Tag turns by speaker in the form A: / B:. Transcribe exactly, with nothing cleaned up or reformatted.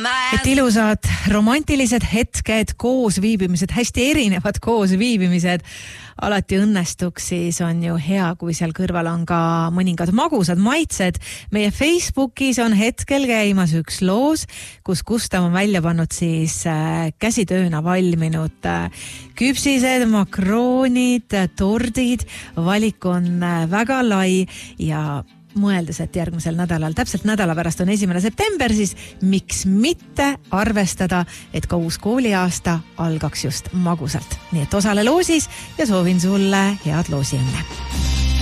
A: et ilusad romantilised hetked, koosviibimised, hästi erinevad koosviibimised alati õnnestuks, siis on ju hea, kui seal kõrval on ka mõningad magusad maitsed. Meie Facebookis on hetkel käimas üks loos, kus Gustav on välja pannud siis käsitööna valminud küpsised, makroonid, tordid. Valik on väga lai ja mõeldes, et järgmisel nädalal, täpselt nädala pärast on esimene september, siis miks mitte arvestada, et ka uus kooliaasta algaks just magusalt. Nii et osale loosis ja soovin sulle head loosiõnne.